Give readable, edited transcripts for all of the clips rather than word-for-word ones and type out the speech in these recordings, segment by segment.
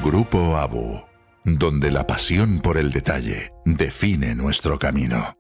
Grupo ABU, donde la pasión por el detalle define nuestro camino.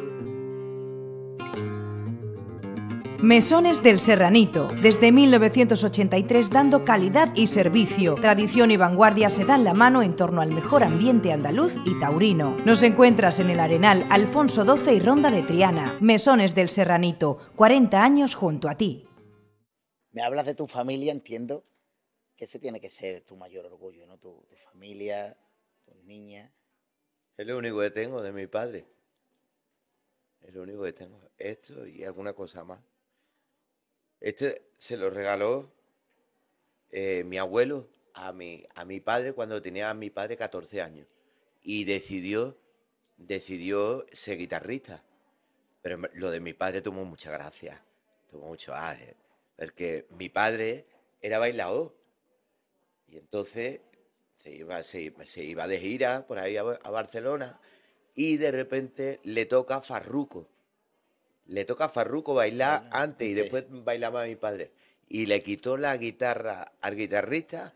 Mesones del Serranito, desde 1983 dando calidad y servicio. Tradición y vanguardia se dan la mano en torno al mejor ambiente andaluz y taurino. Nos encuentras en el Arenal Alfonso XII y Ronda de Triana. Mesones del Serranito, 40 años junto a ti. Me hablas de tu familia, entiendo que ese tiene que ser tu mayor orgullo, ¿no? Tu familia, tus niñas. Es lo único que tengo de mi padre. Es lo único que tengo. Esto y alguna cosa más. Este se lo regaló mi abuelo a mi padre cuando tenía a mi padre 14 años. Y decidió ser guitarrista. Pero lo de mi padre tuvo mucha gracia. Tuvo mucho aje. Porque mi padre era bailador. Y entonces se iba de gira por ahí a Barcelona. Y de repente le toca Farruko. Le toca a Farruko bailar antes y después bailaba a mi padre. Y le quitó la guitarra al guitarrista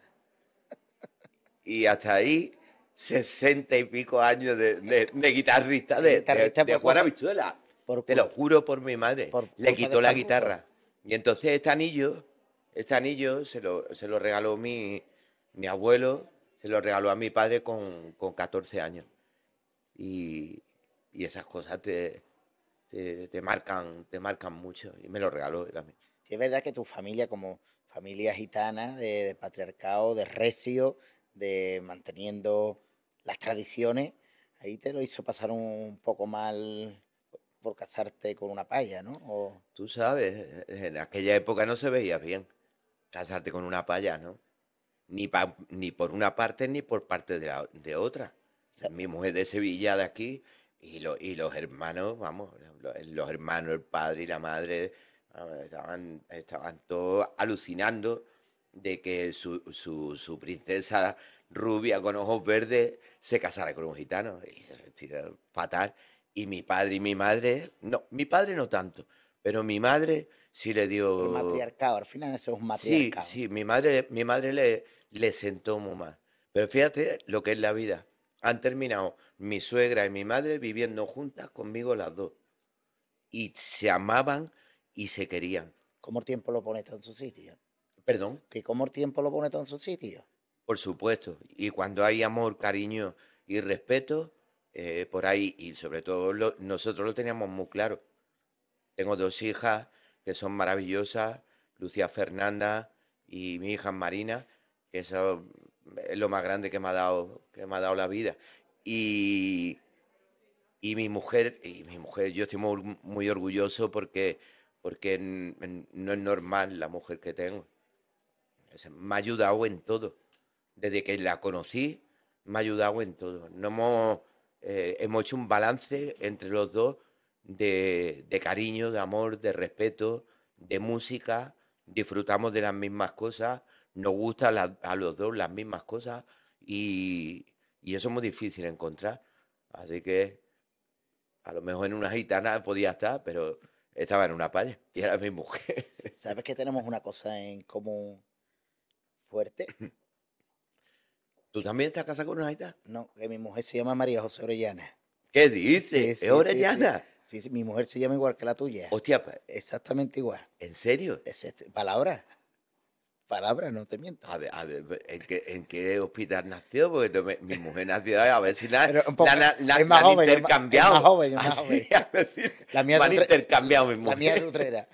y hasta ahí 60 y pico años de guitarrista de Juan Habichuela. Te lo juro por mi madre. Le quitó la guitarra. Y entonces este anillo se lo regaló mi abuelo, se lo regaló a mi padre con 14 años. Y esas cosas te marcan mucho, y me lo regaló él a mí. Sí, es verdad que tu familia, como familia gitana, de patriarcado, de recio, de manteniendo las tradiciones, ahí te lo hizo pasar un poco mal por casarte con una paya, ¿no? Tú sabes, en aquella época no se veía bien casarte con una paya, ¿no? Ni por una parte ni por parte de otra. O sea, mi mujer de Sevilla, de aquí, y los hermanos, vamos, los hermanos, el padre y la madre, estaban todos alucinando de que su princesa rubia con ojos verdes se casara con un gitano. Y se vestía fatal. Y mi padre y mi madre, no, mi padre no tanto, pero mi madre sí le dio... El matriarcado, al final eso es un matriarcado. Sí, mi madre le sentó muy mal. Pero fíjate lo que es la vida. Han terminado mi suegra y mi madre viviendo juntas conmigo las dos. Y se amaban y se querían. ¿Cómo el tiempo lo pone todo en su sitio? ¿Perdón? ¿Que cómo el tiempo lo pone todo en su sitio? Por supuesto. Y cuando hay amor, cariño y respeto, por ahí, y sobre todo nosotros lo teníamos muy claro. Tengo 2 hijas que son maravillosas, Lucía Fernanda y mi hija Marina, que eso es lo más grande que me ha dado la vida. Y mi mujer, yo estoy muy orgulloso porque no es normal la mujer que tengo. Me ha ayudado en todo. Desde que la conocí, me ha ayudado en todo. Hemos hecho un balance entre los dos de cariño, de amor, de respeto, de música. Disfrutamos de las mismas cosas, nos gustan a los dos las mismas cosas y eso es muy difícil encontrar. Así que a lo mejor en una gitana podía estar, pero estaba en una paya y era mi mujer. ¿Sabes que tenemos una cosa en común fuerte? ¿Tú también estás casada con una gitana? No, que mi mujer se llama María José Orellana. ¿Qué dices? Sí, ¿Es Orellana? Sí, mi mujer se llama igual que la tuya. Hostia, pues. Exactamente igual. ¿En serio? Palabras, no te miento. A ver, ¿en qué hospital nació? Porque mi mujer nació, a ver si la han intercambiado. Es más joven. La mía han intercambiado mi mujer. La mía es de Utrera.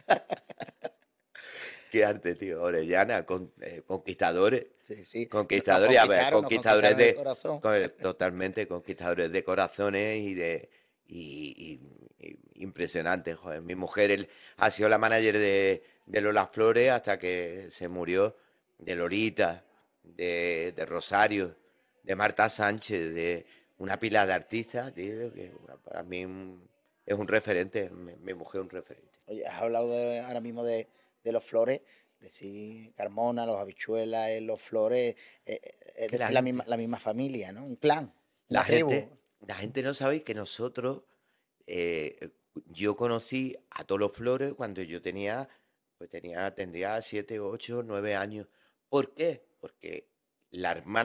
Qué arte, tío. Orellana, conquistadores. Sí. Conquistadores, a ver, conquistadores de corazón. Totalmente, conquistadores de corazones y impresionantes, joder. Mi mujer ha sido la manager de Lola Flores hasta que se murió, de Lorita, de Rosario, de Marta Sánchez, de una pila de artistas, tío, que para mí es un referente, mi mujer es un referente. Oye, has hablado ahora mismo de los Flores, decir Carmona, los Habichuelas, los Flores, es decir, la misma familia, ¿no? Un clan, una tribu. La gente no sabe que nosotros, yo conocí a todos los Flores cuando yo tendría 7, 8, 9 años. ¿Por qué? Porque la hermana